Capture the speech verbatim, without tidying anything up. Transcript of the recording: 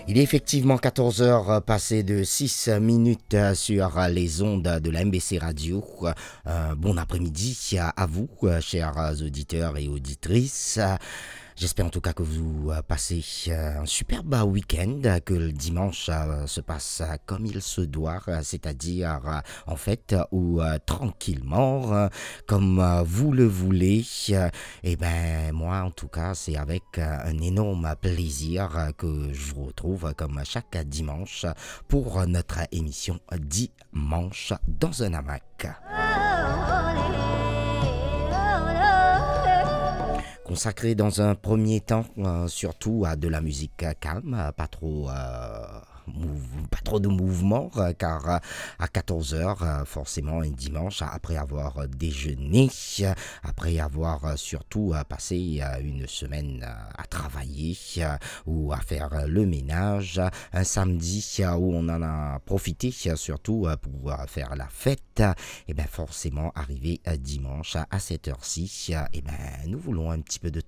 Il est effectivement quatorze heures passées de six minutes sur les ondes de la M B C Radio. Euh, bon après-midi à vous, chers auditeurs et auditrices. J'espère en tout cas que vous passez un superbe week-end, que le dimanche se passe comme il se doit, c'est-à-dire en fait ou tranquillement, comme vous le voulez. Et ben moi en tout cas c'est avec un énorme plaisir que je vous retrouve comme chaque dimanche pour notre émission Dimanche dans un hamac. Consacré dans un premier temps euh, surtout à de la musique calme, pas trop, euh, mouv- pas trop de mouvement, euh, car euh, à quatorze heures, euh, forcément un dimanche, après avoir déjeuné, euh, après avoir euh, surtout euh, passé euh, une semaine euh, à travailler euh, ou à faire le ménage, un samedi euh, où on en a profité euh, surtout euh, pour euh, faire la fête, et bien forcément arrivé euh, dimanche à cette heure-ci, et ben nous voulons un petit peu de